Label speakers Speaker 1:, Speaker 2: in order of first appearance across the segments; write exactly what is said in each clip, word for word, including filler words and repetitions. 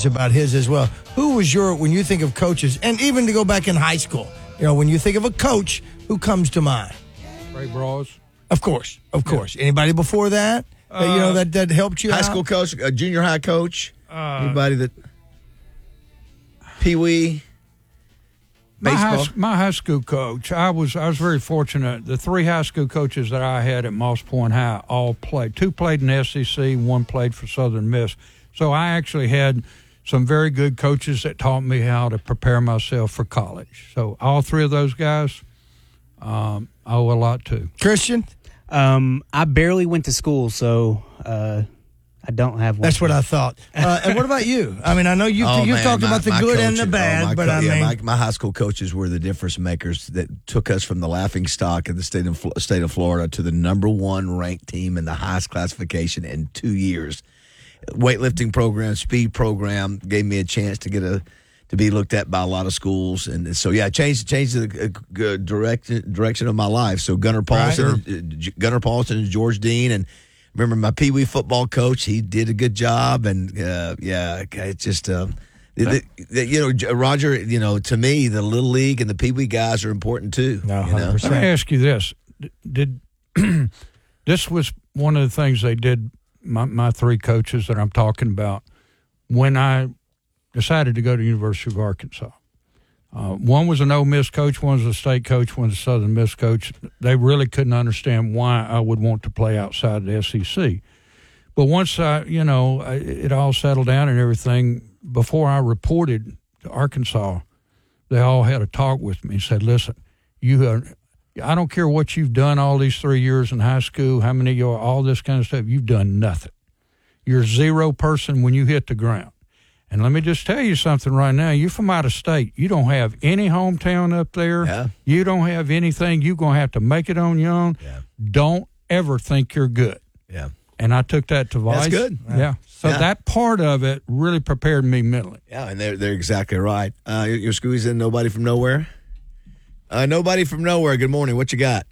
Speaker 1: questions about his as well. Who was your, when you think of coaches, and even to go back in high school, you know, when you think of a coach, who comes to mind?
Speaker 2: Ray Brawls.
Speaker 1: Of course, of course. Yeah. Anybody before that, uh, that, you know, that, that helped you
Speaker 3: high
Speaker 1: out?
Speaker 3: School coach, a junior high coach, uh, anybody that, Pee Wee,
Speaker 2: my high,
Speaker 3: baseball?
Speaker 2: my high school coach, I was I was very fortunate. The three high school coaches that I had at Moss Point High all played. Two played in the S E C, one played for Southern Miss. So I actually had some very good coaches that taught me how to prepare myself for college. So all three of those guys, um, I owe a lot to.
Speaker 1: Christian?
Speaker 4: Um, I barely went to school, so uh, I don't have one.
Speaker 1: That's what I thought. Uh, and what about you? I mean, I know you,
Speaker 3: oh,
Speaker 1: you've
Speaker 3: man,
Speaker 1: talked
Speaker 3: my,
Speaker 1: about the
Speaker 3: my
Speaker 1: good
Speaker 3: coach,
Speaker 1: and the bad,
Speaker 3: oh, my
Speaker 1: but
Speaker 3: co-
Speaker 1: I
Speaker 3: yeah,
Speaker 1: mean.
Speaker 3: my, my high school coaches were the difference makers that took us from the laughing stock of the state of, state of Florida to the number one ranked team in the highest classification in two years. Weightlifting program, speed program gave me a chance to get a to be looked at by a lot of schools, and so yeah, changed changed the uh, direction direction of my life. So Gunnar Paulson, right. uh, Gunnar Paulson, and George Dean, and remember my Pee Wee football coach. He did a good job, and uh, yeah, it just uh, the, the, you know Roger. You know, to me, the Little League and the Pee Wee guys are important too.
Speaker 1: No,
Speaker 3: you know?
Speaker 2: Let me ask you this: Did this was one of the things they did? My, my three coaches that I'm talking about, when I decided to go to the University of Arkansas. Uh, one was an Ole Miss coach, one was a state coach, one was a Southern Miss coach. They really couldn't understand why I would want to play outside the S E C. But once I, you know, it all settled down and everything, before I reported to Arkansas, they all had a talk with me and said, listen, you have, I don't care what you've done all these three years in high school, how many you are, all this kind of stuff, you've done nothing. You're a zero person when you hit the ground. And let me just tell you something right now. You're from out of state. You don't have any hometown up there.
Speaker 3: Yeah.
Speaker 2: You don't have anything. You're going to have to make it on your own.
Speaker 3: Yeah.
Speaker 2: Don't ever think you're good.
Speaker 3: Yeah.
Speaker 2: And I took that to Vice.
Speaker 3: That's good.
Speaker 2: Yeah. So
Speaker 3: yeah.
Speaker 2: that part of it really prepared me mentally.
Speaker 3: Yeah, and they're, they're exactly right. Uh, you're squeezing nobody from nowhere? Uh, nobody from nowhere. Good morning. What you got?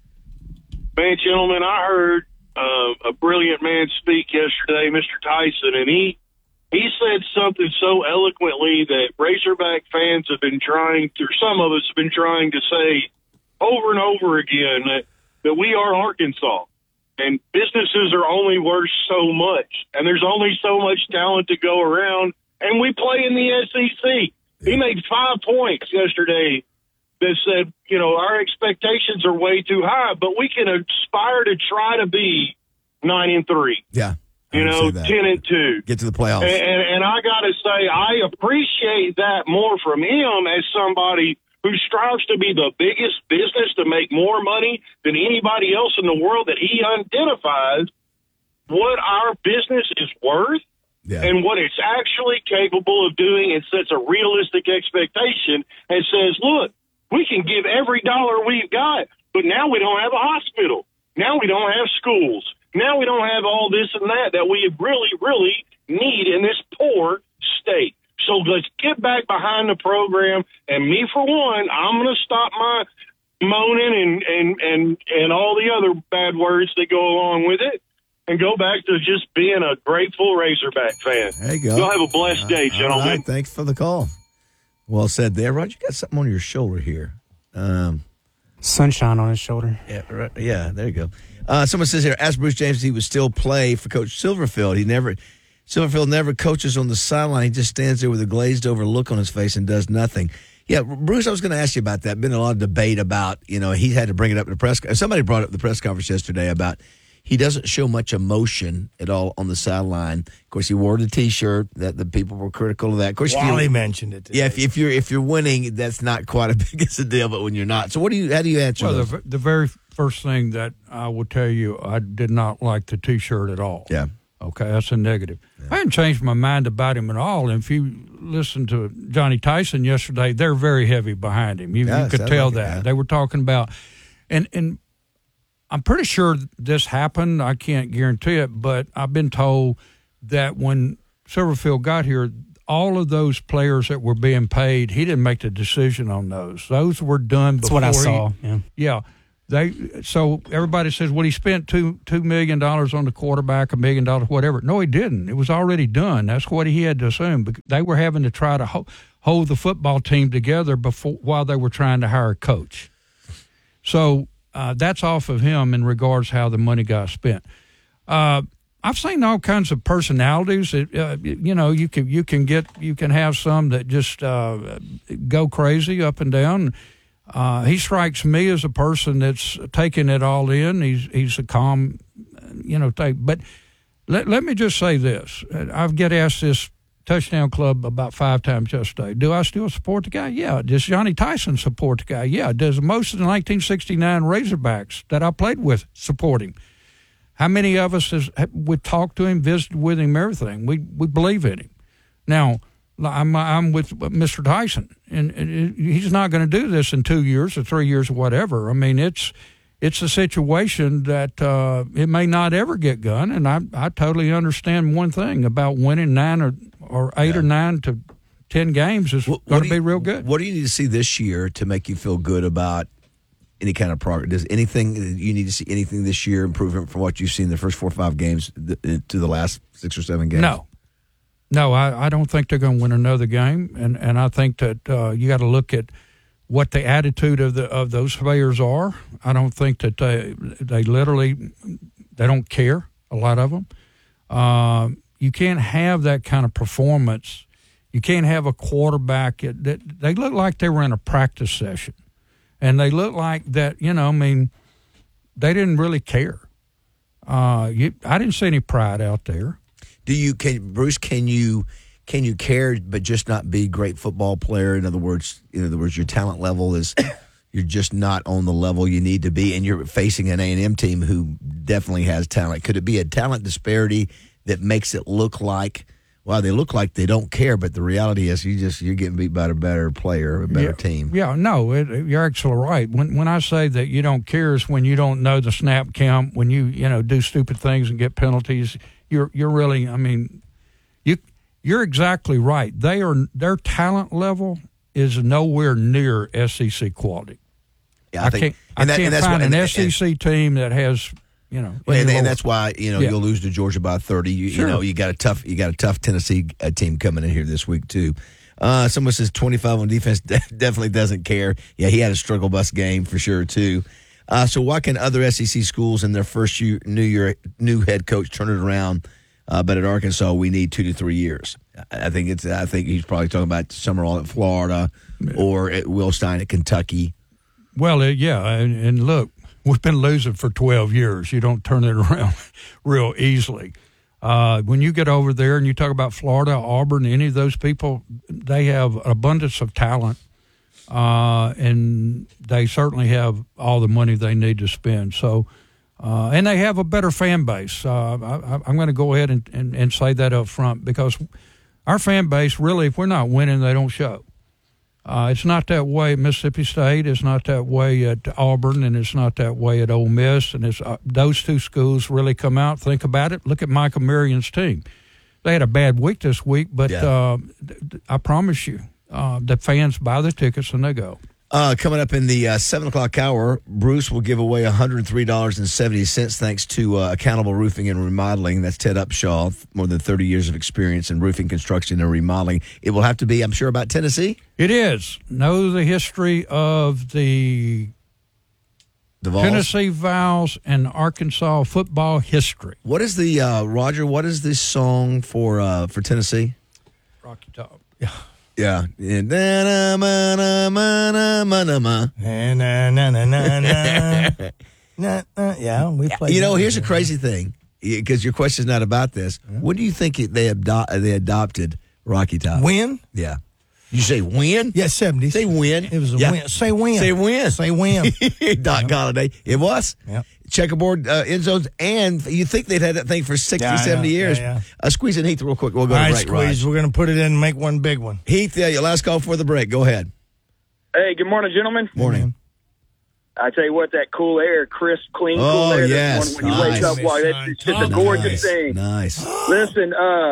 Speaker 5: Man, gentlemen, I heard uh, a brilliant man speak yesterday, Mister Tyson, and he he said something so eloquently that Razorback fans have been trying to, or some of us have been trying to say over and over again that, that we are Arkansas, and businesses are only worth so much, and there's only so much talent to go around, and we play in the S E C. He made five points yesterday that said, you know, our expectations are way too high, but we can aspire to try to be nine and three.
Speaker 3: Yeah.
Speaker 5: You know, ten and two.
Speaker 3: Get to the playoffs.
Speaker 5: And, and, and I got to say, I appreciate that more from him as somebody who strives to be the biggest business to make more money than anybody else in the world, that he identifies what our business is worth. Yeah. And what it's actually capable of doing, and sets a realistic expectation and says, look, we can give every dollar we've got, but now we don't have a hospital. Now we don't have schools. Now we don't have all this and that that we really, really need in this poor state. So let's get back behind the program. And me, for one, I'm going to stop my moaning and, and, and, and all the other bad words that go along with it, and go back to just being a grateful Razorback fan.
Speaker 3: There you go.
Speaker 5: Y'all have a blessed day,
Speaker 3: uh,
Speaker 5: gentlemen.
Speaker 3: Right, thanks for the call. Well said there. Roger, you got something on your shoulder here. Um,
Speaker 4: Sunshine on his shoulder.
Speaker 3: Yeah, right, yeah, there you go. Uh, someone says here, ask Bruce James if he would still play for Coach Silverfield. He never, Silverfield never coaches on the sideline. He just stands there with a glazed over look on his face and does nothing. Yeah, Bruce, I was going to ask you about that. Been a lot of debate about, you know, he had to bring it up at the press. Somebody brought up the press conference yesterday about he doesn't show much emotion at all on the sideline. Of course, he wore the T-shirt that the people were critical of that. Of course,
Speaker 1: Wally mentioned it today.
Speaker 3: Yeah, if, if you're if you're winning, that's not quite as big as a deal. But when you're not, so what do you? How do you answer?
Speaker 2: Well,
Speaker 3: those?
Speaker 2: the, the very first thing that I will tell you, I did not like the T-shirt at all.
Speaker 3: Yeah.
Speaker 2: Okay, that's a negative. Yeah. I hadn't changed my mind about him at all. And if you listen to Johnny Tyson yesterday, they're very heavy behind him. You,
Speaker 3: yeah,
Speaker 2: you could tell
Speaker 3: like
Speaker 2: that.
Speaker 3: It, yeah.
Speaker 2: They were talking about, and and I'm pretty sure this happened. I can't guarantee it, but I've been told that when Silverfield got here, all of those players that were being paid, he didn't make the decision on those. Those were done
Speaker 4: That's
Speaker 2: before.
Speaker 4: what I saw.
Speaker 2: He,
Speaker 4: yeah.
Speaker 2: yeah. They so everybody says, well, he spent two two million dollars on the quarterback, a million dollars, whatever. No, he didn't. It was already done. That's what he had to assume. But they were having to try to ho- hold the football team together before while they were trying to hire a coach. So uh, that's off of him in regards to how the money got spent. Uh, I've seen all kinds of personalities. It, uh, you know, you can you can get you can have some that just uh, go crazy up and down. Uh, he strikes me as a person that's taking it all in. He's he's a calm, you know, thing. But let let me just say this: I've get asked this Touchdown Club about five times yesterday. Do I still support the guy? Yeah. Does Johnny Tyson support the guy? Yeah. Does most of the nineteen sixty-nine Razorbacks that I played with support him? How many of us has we talked to him, visited with him, everything? We we believe in him. Now, I'm I'm with Mister Tyson, and, and he's not going to do this in two years or three years or whatever. I mean, it's it's a situation that uh, it may not ever get done, and I I totally understand one thing about winning nine or or eight yeah. or nine to ten games is
Speaker 3: what,
Speaker 2: going to
Speaker 3: be
Speaker 2: real good.
Speaker 3: What do you need to see this year to make you feel good about any kind of progress? Does anything you need to see anything this year improvement from what you've seen in the first four or five games to the last six or seven games?
Speaker 2: No, no, I, I don't think they're going to win another game, and, and I think that uh, you got to look at what the attitude of the of those players are. I don't think that they they literally they don't care. A lot of them. Uh, you can't have that kind of performance. You can't have a quarterback that they look like they were in a practice session. And they look like that, you know, I mean, they didn't really care. Uh, you, I didn't see any pride out there.
Speaker 3: Do you, can, Bruce, can you can you care but just not be a great football player? In other words, in other words, your talent level is, you're just not on the level you need to be, and you're facing an A and M team who definitely has talent. Could it be a talent disparity that makes it look like, well, they look like they don't care, but the reality is you just you're getting beat by a better player, a better
Speaker 2: yeah,
Speaker 3: team.
Speaker 2: Yeah, no, it, you're actually right. When when I say that you don't care is when you don't know the snap count, when you you know do stupid things and get penalties. You're you're really, I mean, you you're exactly right. They are their talent level is nowhere near S E C quality.
Speaker 3: Yeah, I,
Speaker 2: I
Speaker 3: think,
Speaker 2: can't I
Speaker 3: that,
Speaker 2: can't find an S E C team that has. You know,
Speaker 3: well, and, and that's why you know
Speaker 2: yeah.
Speaker 3: you'll lose to Georgia by thirty. You,
Speaker 2: sure.
Speaker 3: you know you got a tough you got a tough Tennessee uh, team coming in here this week too. Uh, someone says twenty-five on defense definitely doesn't care. Yeah, he had a struggle bus game for sure too. Uh, so why can other S E C schools in their first year, new year new head coach turn it around? Uh, but at Arkansas, we need two to three years. I think it's. I think he's probably talking about Summerall at Florida or at Will Stein at Kentucky.
Speaker 2: Well, uh, yeah, and, and look. We've been losing for twelve years. You don't turn it around real easily. Uh, when you get over there and you talk about Florida, Auburn, any of those people, they have an abundance of talent, uh, and they certainly have all the money they need to spend. So, uh, and they have a better fan base. Uh, I, I'm going to go ahead and, and, and say that up front because our fan base, really, if we're not winning, they don't show. Uh, it's not that way at Mississippi State. It's not that way at Auburn, and it's not that way at Ole Miss. And it's uh, those two schools really come out. Think about it. Look at Michael Marion's team. They had a bad week this week, but
Speaker 3: yeah.
Speaker 2: uh, I promise you, uh, the fans buy the tickets and they go.
Speaker 3: Uh, coming up in the uh, seven o'clock hour, Bruce will give away one hundred three dollars and seventy cents thanks to uh, Accountable Roofing and Remodeling. That's Ted Upshaw, more than thirty years of experience in roofing, construction, and remodeling. It will have to be, I'm sure, about Tennessee?
Speaker 2: It is. Know the history of the,
Speaker 3: the Vols?
Speaker 2: Tennessee Vols and Arkansas football history.
Speaker 3: What is the, uh, Roger, what is this song for uh, for Tennessee?
Speaker 2: Rocky Top. Yeah.
Speaker 3: Yeah. Yeah, na, na, na, na, na, na, na.
Speaker 1: Na, na, na, na, na. na, na. Yeah, we played.
Speaker 3: You know, here's a crazy thing, because your question's not about this. Yeah. When do you think they ado- they adopted Rocky Top?
Speaker 1: When?
Speaker 3: Yeah. You say when?
Speaker 1: Yeah, seventies.
Speaker 3: Say when.
Speaker 1: It was a
Speaker 3: yeah.
Speaker 1: win. Say when.
Speaker 3: Say when.
Speaker 1: Say when.
Speaker 3: Doc Golladay. It was.
Speaker 1: Yep.
Speaker 3: Checkerboard uh, end zones, and you think they'd had that thing for sixty,
Speaker 1: yeah,
Speaker 3: seventy
Speaker 1: yeah,
Speaker 3: years.
Speaker 1: Yeah, yeah.
Speaker 3: Uh, squeeze in Heath real quick. We'll go
Speaker 1: All
Speaker 3: to
Speaker 1: right,
Speaker 3: break.
Speaker 1: Squeeze.
Speaker 3: Raj.
Speaker 1: We're going to put it in and make one big one.
Speaker 3: Heath, uh, your last call for the break. Go ahead.
Speaker 5: Hey, good morning, gentlemen.
Speaker 3: Morning.
Speaker 5: I tell you what, that cool air, crisp, clean,
Speaker 3: Oh,
Speaker 5: cool air
Speaker 3: yes.
Speaker 5: this morning when you
Speaker 3: Nice.
Speaker 5: wake up, wow, it's, it's just a gorgeous
Speaker 3: nice.
Speaker 5: thing.
Speaker 3: Nice.
Speaker 5: Listen, uh,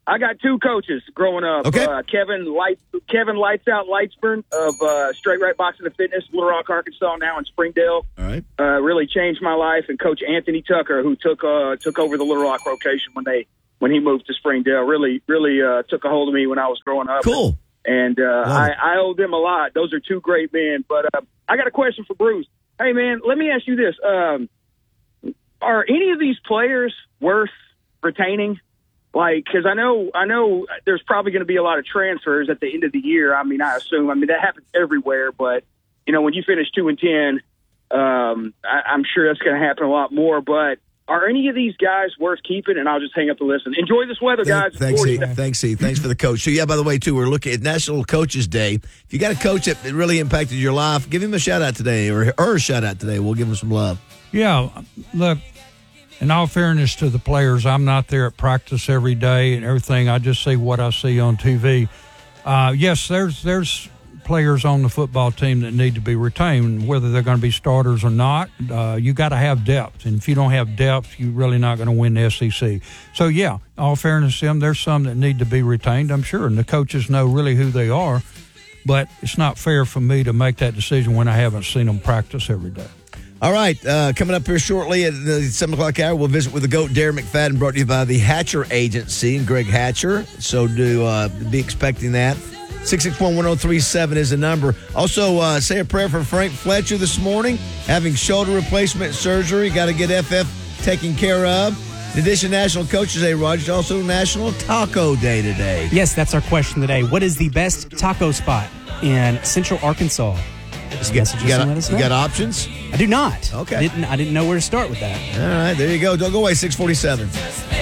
Speaker 6: I got two coaches growing up.
Speaker 3: Okay.
Speaker 6: Uh, Kevin Light, Kevin Lights Out Lightsburn of uh, Straight Right Boxing and Fitness, Little Rock, Arkansas, now in Springdale.
Speaker 3: All right.
Speaker 6: Uh, really changed my life. And Coach Anthony Tucker, who took uh, took over the Little Rock rotation when they when he moved to Springdale, really really uh, took a hold of me when I was growing up.
Speaker 3: Cool.
Speaker 6: And uh, I, I owe them a lot. Those are two great men. But uh, I got a question for Bruce. Hey, man, let me ask you this. Um, are any of these players worth retaining? Like, because I know, I know there's probably going to be a lot of transfers at the end of the year. I mean, I assume. I mean, that happens everywhere. But you know, when you finish two and ten, um, I, I'm sure that's going to happen a lot more. But are any of these guys worth keeping? And I'll just hang up and listen. Enjoy this weather, guys.
Speaker 3: Thanks, E. Thanks, E. Thanks for the coach. So, yeah, by the way, too, we're looking at National Coaches Day. If you got a coach that really impacted your life, give him a shout out today, or her a shout out today. We'll give him some love.
Speaker 2: Yeah, look. In all fairness to the players, I'm not there at practice every day and everything. I just see what I see on T V. Uh, yes, there's there's players on the football team that need to be retained, whether they're going to be starters or not. Uh, you got to have depth, and if you don't have depth, you're really not going to win the S E C. So, yeah, all fairness to them, there's some that need to be retained, I'm sure, and the coaches know really who they are. But it's not fair for me to make that decision when I haven't seen them practice every day.
Speaker 3: All right, uh, coming up here shortly at the seven o'clock hour, we'll visit with the GOAT, Darren McFadden, brought to you by the Hatcher Agency and Greg Hatcher. So do uh, be expecting that. six six one, one oh three seven is the number. Also, uh, say a prayer for Frank Fletcher this morning, having shoulder replacement surgery. Got to get F F taken care of. In addition, National Coaches Day, Roger, also National Taco Day today.
Speaker 4: Yes, that's our question today. What is the best taco spot in Central Arkansas?
Speaker 3: You got, you, got, you got options?
Speaker 4: I do not.
Speaker 3: Okay.
Speaker 4: I didn't, I didn't know where to start with that.
Speaker 3: All right, there you go. Don't go away, six forty-seven.